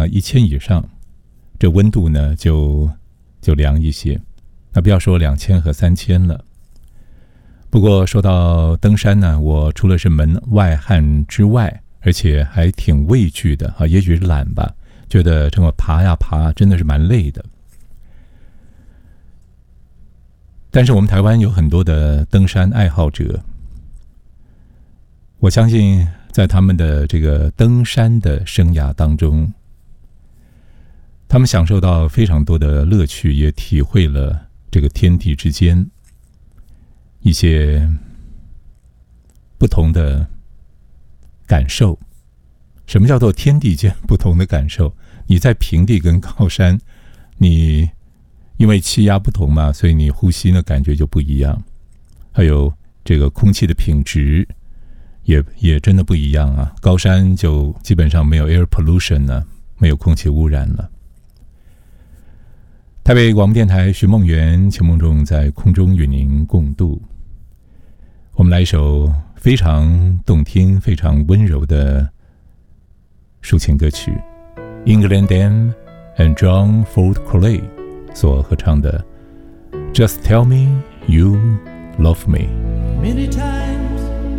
上1000以上，这温度呢就凉一些。那不要说2000和3000了。不过说到登山呢，我除了是门外汉之外，而且还挺畏惧的啊，也许是懒吧，觉得这么爬呀爬真的是蛮累的。但是我们台湾有很多的登山爱好者，我相信在他们的这个登山的生涯当中，他们享受到非常多的乐趣，也体会了这个天地之间一些不同的感受。什么叫做天地间不同的感受？你在平地跟高山，你因为气压不同嘛，所以你呼吸的感觉就不一样。还有这个空气的品质也真的不一样啊。高山就基本上没有 air pollution 了，没有空气污染了。台北广播电台徐梦圆，邱梦仲在空中与您共度。我们来一首非常动听、非常温柔的抒情歌曲 ，England Dan and John Ford Cole 所合唱的《Just Tell Me You Love Me》。 Many times